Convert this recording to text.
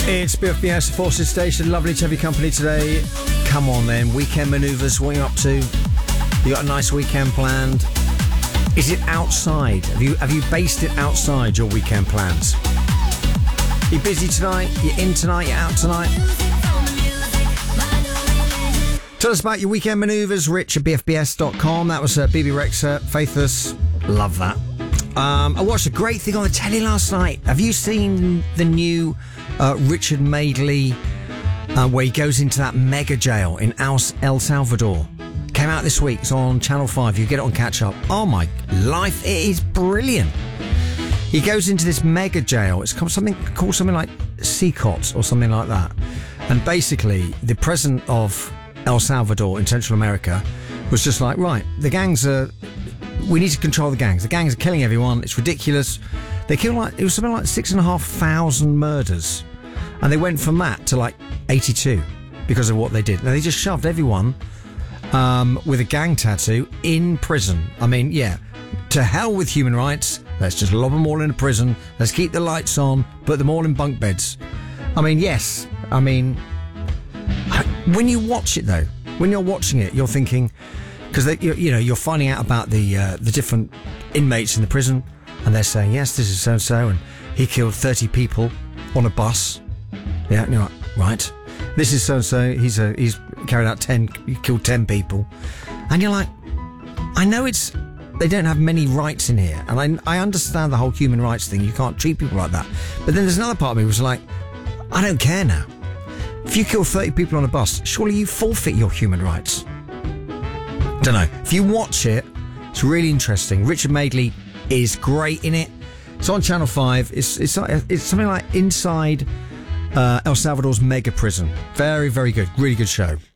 It's BFBS Forces Station. Lovely to have your company today. Come on then, weekend manoeuvres, what are you up to? You got a nice weekend planned? Is it outside? Have you based it outside, your weekend plans? You busy tonight? You in tonight? You out tonight? Tell us about your weekend manoeuvres, Rich at BFBS.com. That was BB Rexa, Faithless. Love that. I watched a great thing on the telly last night. Have you seen the new Richard Madeley where he goes into that mega jail in El Salvador? Came out this week. It's on Channel 5. You get it on catch up. Oh my life, it is brilliant. He goes into this mega jail. It's called something like Secot or something like that. And basically, the president of El Salvador in Central America was just like, right, the gangs are... We need to control the gangs. The gangs are killing everyone. It's ridiculous. It was something like 6,500 murders. And they went from that to like 82 because of what they did. Now, they just shoved everyone with a gang tattoo in prison. I mean, yeah, to hell with human rights. Let's just lob them all in a prison. Let's keep the lights on, put them all in bunk beds. I mean, yes. I mean, when you watch it, though, when you're watching it, you're thinking... Because you're finding out about the different inmates in the prison, and they're saying, yes, this is so and so, and he killed 30 people on a bus. Yeah, and you're like, right. This is so and so. He's carried out he killed 10 people, and you're like, I know they don't have many rights in here, and I understand the whole human rights thing. You can't treat people like that. But then there's another part of me was like, I don't care now. If you kill 30 people on a bus, surely you forfeit your human rights. Don't know. If you watch it, it's really interesting. Richard Madeley is great in it. It's on Channel 5. It's something like inside El Salvador's mega prison. Very, very good. Really good show.